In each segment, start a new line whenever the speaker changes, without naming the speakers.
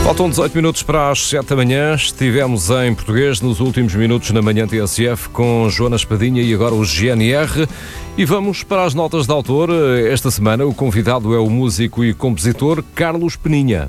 Faltam 18 minutos para as 7 da manhã. Estivemos em português nos últimos minutos na manhã TSF com Joana Espadinha e agora o GNR. E vamos para as notas de autor. Esta semana o convidado é o músico e compositor Carlos Peninha.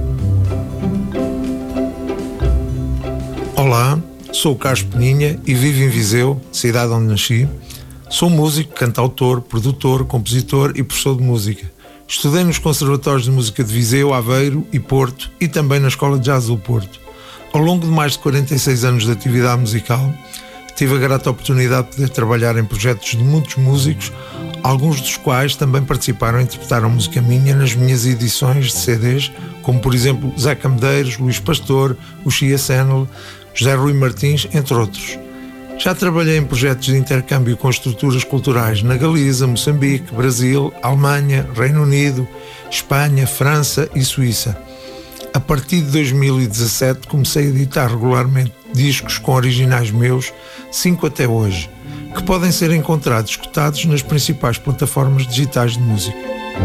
Olá, sou o Carlos Peninha e vivo em Viseu, cidade onde nasci. Sou músico, cantautor, produtor, compositor e professor de música. Estudei nos Conservatórios de Música de Viseu, Aveiro e Porto e também na Escola de Jazz do Porto. Ao longo de mais de 46 anos de atividade musical, tive a grata oportunidade de poder trabalhar em projetos de muitos músicos, alguns dos quais também participaram e interpretaram música minha nas minhas edições de CDs, como por exemplo Zeca Medeiros, Luís Pastor, o Chia Senel, José Rui Martins, entre outros. Já trabalhei em projetos de intercâmbio com estruturas culturais na Galiza, Moçambique, Brasil, Alemanha, Reino Unido, Espanha, França e Suíça. A partir de 2017 comecei a editar regularmente discos com originais meus, 5 até hoje, que podem ser encontrados e escutados nas principais plataformas digitais de música.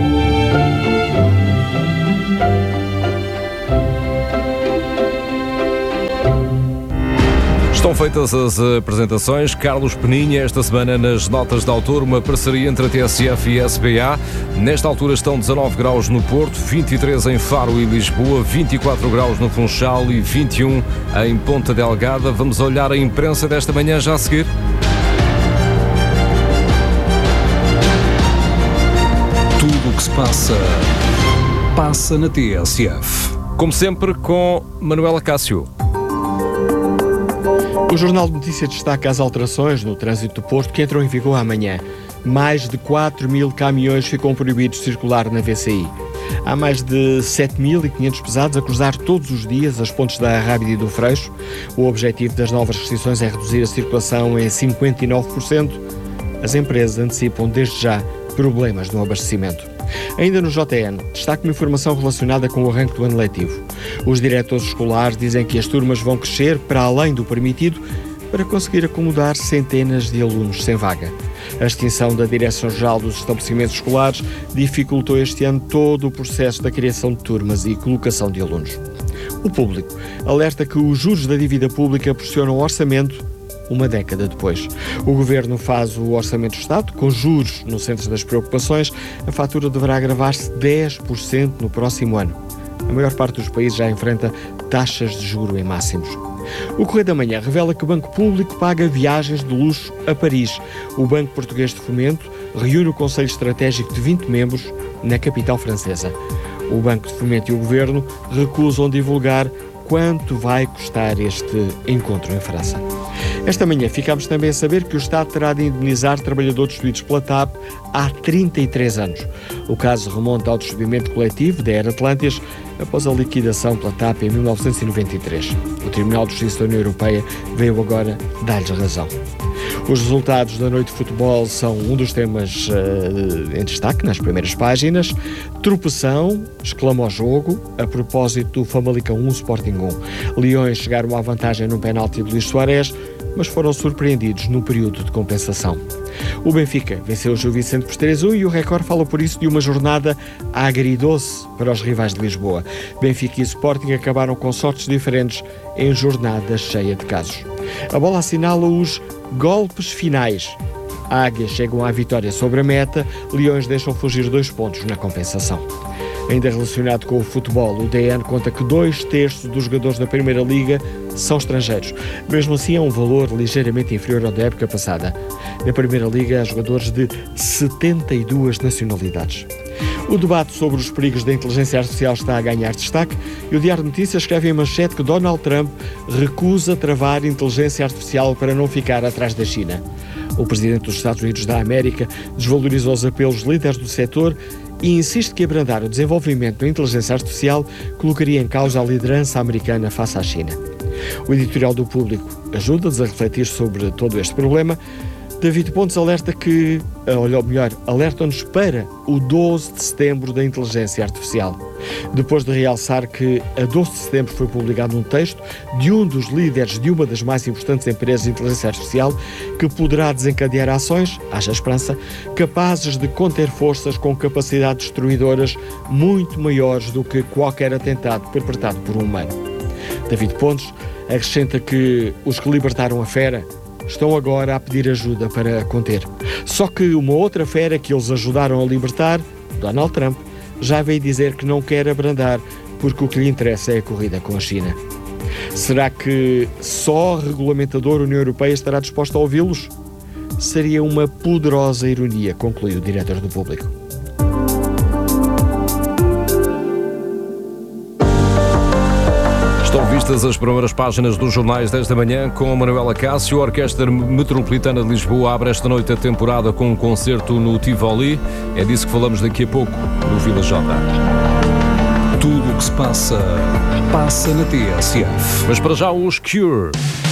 Estão feitas as apresentações. Carlos Peninha, esta semana nas notas de autor, uma parceria entre a TSF e a SBA. Nesta altura estão 19 graus no Porto, 23 em Faro e Lisboa, 24 graus no Funchal e 21 em Ponta Delgada. Vamos olhar a imprensa desta manhã já a seguir.
Tudo o que se passa na TSF.
Como sempre, com Manuela Cássio.
O Jornal de Notícias destaca as alterações no trânsito do Porto que entram em vigor amanhã. Mais de 4.000 caminhões ficam proibidos de circular na VCI. Há mais de 7.500 pesados a cruzar todos os dias as pontes da Rábida e do Freixo. O objetivo das novas restrições é reduzir a circulação em 59%. As empresas antecipam desde já problemas no abastecimento. Ainda no JN, destaco uma informação relacionada com o arranque do ano letivo. Os diretores escolares dizem que as turmas vão crescer para além do permitido para conseguir acomodar centenas de alunos sem vaga. A extinção da Direção-Geral dos Estabelecimentos Escolares dificultou este ano todo o processo da criação de turmas e colocação de alunos. O Público alerta que os juros da dívida pública pressionam o orçamento uma década depois. O Governo faz o Orçamento do Estado, com juros no centro das preocupações. A fatura deverá agravar-se 10% no próximo ano. A maior parte dos países já enfrenta taxas de juro em máximos. O Correio da Manhã revela que o Banco Público paga viagens de luxo a Paris. O Banco Português de Fomento reúne o Conselho Estratégico de 20 membros na capital francesa. O Banco de Fomento e o Governo recusam divulgar quanto vai custar este encontro em França. Esta manhã ficámos também a saber que o Estado terá de indenizar trabalhadores despedidos pela TAP há 33 anos. O caso remonta ao despedimento coletivo da Air Atlantis após a liquidação pela TAP em 1993. O Tribunal de Justiça da União Europeia veio agora dar-lhes razão. Os resultados da noite de futebol são um dos temas em destaque nas primeiras páginas. Tropeção, exclama o jogo, a propósito do Famalicão 1, Sporting 1. Leões chegaram à vantagem num penalti de Luís Soares, mas foram surpreendidos no período de compensação. O Benfica venceu o Gil Vicente por 3-1 e o Record fala por isso de uma jornada agridoce para os rivais de Lisboa. Benfica e Sporting acabaram com sortes diferentes em jornada cheia de casos. A bola assinala os golpes finais. Águias chegam à vitória sobre a meta, Leões deixam fugir 2 pontos na compensação. Ainda relacionado com o futebol, o DN conta que 2/3 dos jogadores da Primeira Liga são estrangeiros. Mesmo assim, é um valor ligeiramente inferior ao da época passada. Na Primeira Liga, há jogadores de 72 nacionalidades. O debate sobre os perigos da inteligência artificial está a ganhar destaque e o Diário de Notícias escreve em manchete que Donald Trump recusa travar inteligência artificial para não ficar atrás da China. O presidente dos Estados Unidos da América desvalorizou os apelos líderes do setor e insiste que abrandar o desenvolvimento da inteligência artificial colocaria em causa a liderança americana face à China. O editorial do Público ajuda-nos a refletir sobre todo este problema, David Pontes alerta-nos para o 12 de setembro da inteligência artificial. Depois de realçar que a 12 de setembro foi publicado um texto de um dos líderes de uma das mais importantes empresas de inteligência artificial que poderá desencadear ações, haja esperança, capazes de conter forças com capacidades destruidoras muito maiores do que qualquer atentado perpetrado por um humano. David Pontes acrescenta que os que libertaram a fera estão agora a pedir ajuda para a conter. Só que uma outra fera que eles ajudaram a libertar, Donald Trump, já veio dizer que não quer abrandar porque o que lhe interessa é a corrida com a China. Será que só a regulamentadora União Europeia estará disposta a ouvi-los? Seria uma poderosa ironia, conclui o diretor do Público.
Estão vistas as primeiras páginas dos jornais desta manhã com a Manuela Cássio. A Orquestra Metropolitana de Lisboa abre esta noite a temporada com um concerto no Tivoli. É disso que falamos daqui a pouco no Vila Jota.
Tudo o que se passa, passa na TSF.
Mas para já os Cure.